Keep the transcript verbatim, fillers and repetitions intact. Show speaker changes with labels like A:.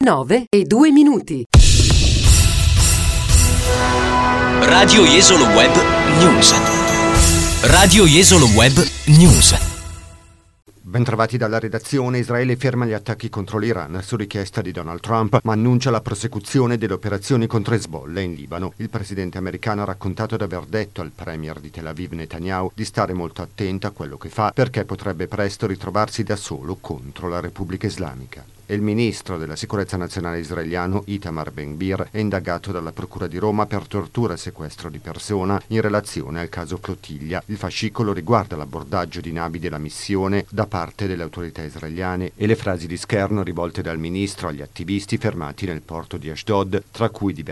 A: nove e due minuti.
B: Radio Jesolo Web News. Radio Jesolo Web News.
C: Bentrovati dalla redazione. Israele ferma gli attacchi contro l'Iran su richiesta di Donald Trump, ma annuncia la prosecuzione delle operazioni contro Hezbollah in Libano. Il presidente americano ha raccontato di aver detto al premier di Tel Aviv Netanyahu di stare molto attento a quello che fa, perché potrebbe presto ritrovarsi da solo contro la Repubblica Islamica. E il ministro della sicurezza nazionale israeliano Itamar Ben-Gvir è indagato dalla procura di Roma per tortura e sequestro di persona in relazione al caso Flottiglia. Il fascicolo riguarda l'abbordaggio di navi della missione da parte delle autorità israeliane e le frasi di scherno rivolte dal ministro agli attivisti fermati nel porto di Ashdod, tra cui di